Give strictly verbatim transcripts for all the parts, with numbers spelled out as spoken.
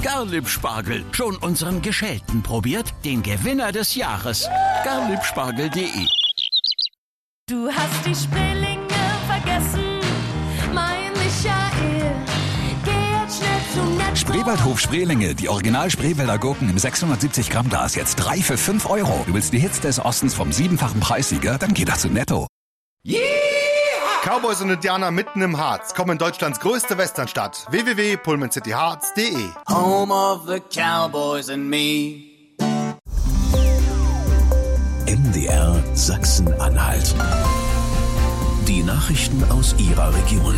Garlieb-Spargel. Schon unseren Geschälten probiert? Den Gewinner des Jahres. garliebspargel punkt de. Du hast die Spreelinge vergessen, mein Michael. Geh jetzt schnell zum Netto. Spreewaldhof Spreelinge, die Original-Spreewälder Gurken im sechshundertsiebzig Gramm Glas, jetzt drei für fünf Euro. Du willst die Hits des Ostens vom siebenfachen Preissieger? Dann geh doch zu Netto. Yeah! Cowboys und Indianer mitten im Harz kommen in Deutschlands größte Westernstadt. w w w punkt pullman city harz punkt de. Home of the Cowboys and me. M D R Sachsen-Anhalt. Die Nachrichten aus Ihrer Region.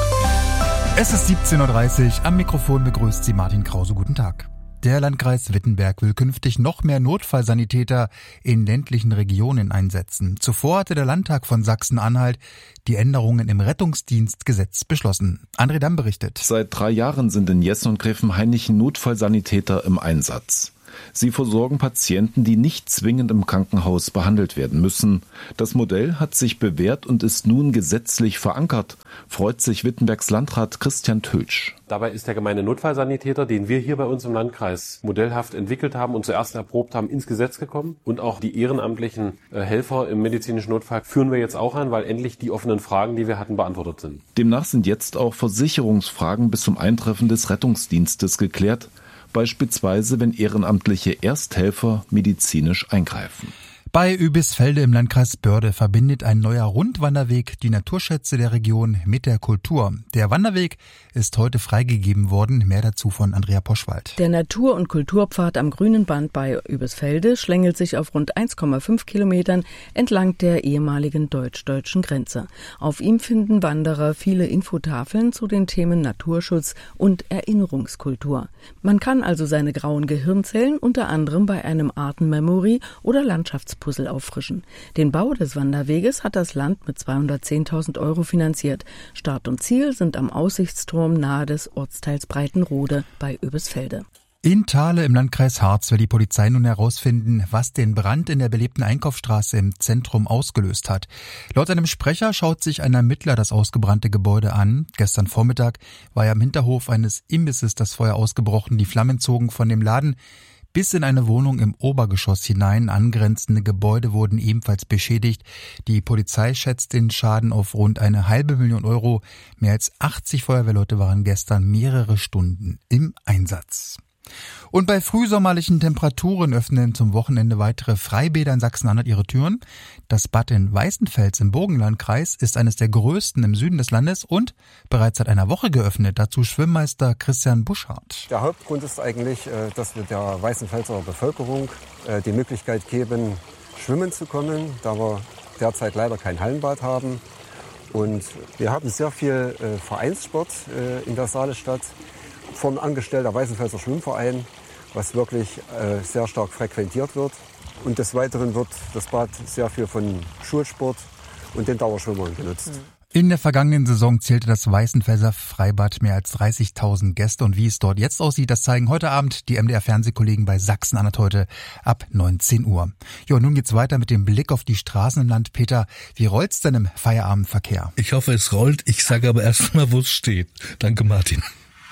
Es ist siebzehn Uhr dreißig. Am Mikrofon begrüßt Sie Martin Krause. Guten Tag. Der Landkreis Wittenberg will künftig noch mehr Notfallsanitäter in ländlichen Regionen einsetzen. Zuvor hatte der Landtag von Sachsen-Anhalt die Änderungen im Rettungsdienstgesetz beschlossen. André Damm berichtet. Seit drei Jahren sind in Jessen und Gräfenhainichen Notfallsanitäter im Einsatz. Sie versorgen Patienten, die nicht zwingend im Krankenhaus behandelt werden müssen. Das Modell hat sich bewährt und ist nun gesetzlich verankert, freut sich Wittenbergs Landrat Christian Töltsch. Dabei ist der gemeine Notfallsanitäter, den wir hier bei uns im Landkreis modellhaft entwickelt haben und zuerst erprobt haben, ins Gesetz gekommen. Und auch die ehrenamtlichen Helfer im medizinischen Notfall führen wir jetzt auch an, weil endlich die offenen Fragen, die wir hatten, beantwortet sind. Demnach sind jetzt auch Versicherungsfragen bis zum Eintreffen des Rettungsdienstes geklärt. Beispielsweise, wenn ehrenamtliche Ersthelfer medizinisch eingreifen. Bei Übisfelde im Landkreis Börde verbindet ein neuer Rundwanderweg die Naturschätze der Region mit der Kultur. Der Wanderweg ist heute freigegeben worden. Mehr dazu von Andrea Poschwald. Der Natur- und Kulturpfad am Grünen Band bei Übisfelde schlängelt sich auf rund eins Komma fünf Kilometern entlang der ehemaligen deutsch-deutschen Grenze. Auf ihm finden Wanderer viele Infotafeln zu den Themen Naturschutz und Erinnerungskultur. Man kann also seine grauen Gehirnzellen unter anderem bei einem Artenmemory oder Landschafts Puzzle auffrischen. Den Bau des Wanderweges hat das Land mit zweihundertzehntausend Euro finanziert. Start und Ziel sind am Aussichtsturm nahe des Ortsteils Breitenrode bei Übisfelde. In Thale im Landkreis Harz will die Polizei nun herausfinden, was den Brand in der belebten Einkaufsstraße im Zentrum ausgelöst hat. Laut einem Sprecher schaut sich ein Ermittler das ausgebrannte Gebäude an. Gestern Vormittag war ja im Hinterhof eines Imbisses das Feuer ausgebrochen. Die Flammen zogen von dem Laden bis in eine Wohnung im Obergeschoss hinein. Angrenzende Gebäude wurden ebenfalls beschädigt. Die Polizei schätzt den Schaden auf rund eine halbe Million Euro. Mehr als achtzig Feuerwehrleute waren gestern mehrere Stunden im Einsatz. Und bei frühsommerlichen Temperaturen öffnen zum Wochenende weitere Freibäder in Sachsen-Anhalt ihre Türen. Das Bad in Weißenfels im Burgenlandkreis ist eines der größten im Süden des Landes und bereits seit einer Woche geöffnet. Dazu Schwimmmeister Christian Buschardt. Der Hauptgrund ist eigentlich, dass wir der Weißenfelser Bevölkerung die Möglichkeit geben, schwimmen zu kommen, da wir derzeit leider kein Hallenbad haben. Und wir haben sehr viel Vereinssport in der Saalestadt. Vom angestellter Weißenfelser Schwimmverein, was wirklich äh, sehr stark frequentiert wird. Und des Weiteren wird das Bad sehr viel von Schulsport und den Dauerschwimmern genutzt. In der vergangenen Saison zählte das Weißenfelser Freibad mehr als dreißigtausend Gäste. Und wie es dort jetzt aussieht, das zeigen heute Abend die M D R-Fernsehkollegen bei Sachsen-Anhalt heute ab neunzehn Uhr. Ja, und nun geht's weiter mit dem Blick auf die Straßen im Land. Peter, wie rollt's denn im Feierabendverkehr? Ich hoffe, es rollt. Ich sage aber erst mal, wo es steht. Danke, Martin.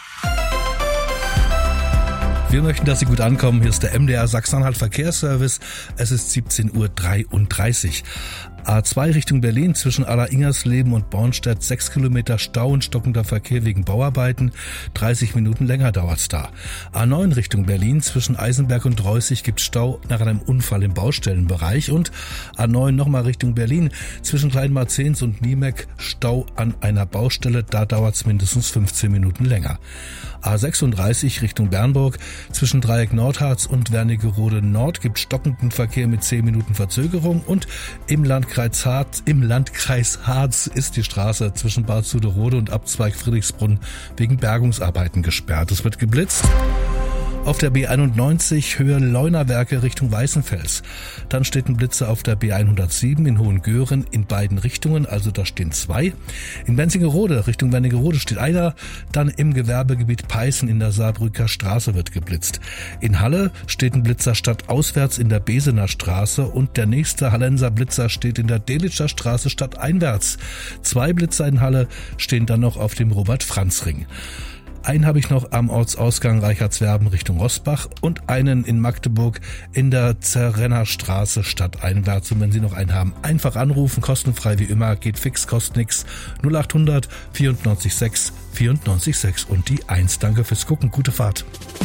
Wir möchten, dass Sie gut ankommen. Hier ist der M D R Sachsen-Anhalt Verkehrsservice. Es ist siebzehn Uhr dreiunddreißig. A zwei Richtung Berlin zwischen Aller-Ingersleben und Bornstedt, sechs Kilometer Stau und stockender Verkehr wegen Bauarbeiten. dreißig Minuten länger dauert's da. A neun Richtung Berlin zwischen Eisenberg und Reußig gibt's Stau nach einem Unfall im Baustellenbereich. Und A neun nochmal Richtung Berlin zwischen Kleinmarzens und Niemek Stau an einer Baustelle. Da dauert's mindestens fünfzehn Minuten länger. A sechsunddreißig Richtung Bernburg zwischen Dreieck Nordharz und Wernigerode Nord gibt stockenden Verkehr mit zehn Minuten Verzögerung. Und im Landkreis Harz, im Landkreis Harz ist die Straße zwischen Bad Suderode und Abzweig Friedrichsbrunn wegen Bergungsarbeiten gesperrt. Es wird geblitzt. Auf der B einundneunzig Höhe Leunawerke Richtung Weißenfels. Dann steht ein Blitzer auf der B hundertsieben in Hohengören in beiden Richtungen, also da stehen zwei. In Benzingerode Richtung Wernigerode steht einer. Dann im Gewerbegebiet Peißen in der Saarbrücker Straße wird geblitzt. In Halle steht ein Blitzer stadtauswärts in der Besener Straße und der nächste Hallenser Blitzer steht in der Delitscher Straße stadteinwärts. Zwei Blitzer in Halle stehen dann noch auf dem Robert-Franz-Ring. Einen habe ich noch am Ortsausgang Reichertswerben Richtung Rosbach und einen in Magdeburg in der Zerrennerstraße stadteinwärts. Und wenn Sie noch einen haben, einfach anrufen, kostenfrei wie immer, geht fix, kostet nix. null acht hundert vierundneunzig sechs vierundneunzig sechs und die eins. Danke fürs Gucken, gute Fahrt.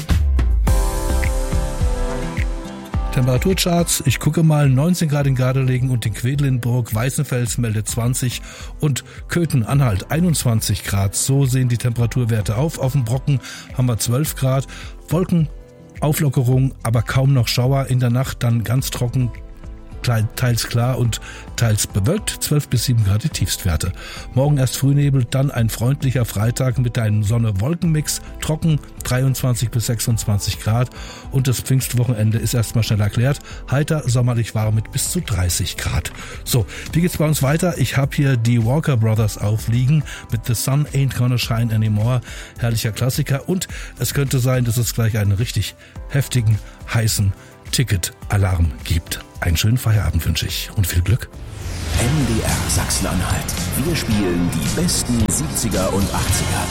Temperaturcharts, ich gucke mal, neunzehn Grad in Gardelegen und in Quedlinburg, Weißenfels meldet zwanzig und Köthen-Anhalt einundzwanzig Grad. So sehen die Temperaturwerte auf. Auf dem Brocken haben wir zwölf Grad, Wolken, Auflockerung, aber kaum noch Schauer. In der Nacht dann ganz trocken, teils klar und teils bewölkt, zwölf bis sieben Grad die Tiefstwerte. Morgen erst Frühnebel, dann ein freundlicher Freitag mit einem Sonne-Wolken-Mix, trocken, dreiundzwanzig bis sechsundzwanzig Grad und das Pfingstwochenende ist erstmal schnell erklärt, heiter, sommerlich warm mit bis zu dreißig Grad. So, wie geht's bei uns weiter? Ich habe hier die Walker Brothers aufliegen mit The Sun Ain't Gonna Shine Anymore, herrlicher Klassiker und es könnte sein, dass es gleich einen richtig heftigen, heißen Ticket-Alarm gibt. Einen schönen Feierabend wünsche ich und viel Glück. M D R Sachsen-Anhalt. Wir spielen die besten siebziger und achtziger.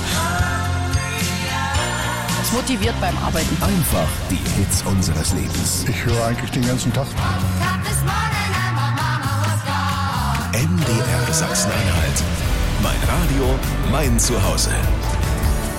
Das motiviert beim Arbeiten. Einfach die Hits unseres Lebens. Ich höre eigentlich den ganzen Tag. M D R Sachsen-Anhalt. Mein Radio, mein Zuhause.